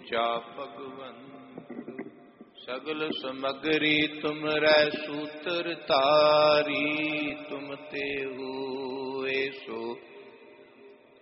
ਸੱਚਾ ਭਗਵੰਤ। ਸਗਲ ਸਮਗਰੀ ਤੁਮਰੈ ਸੂਤਰ ਧਾਰੀ, ਤੁਮ ਤੇ ਹੋਏ ਸੋ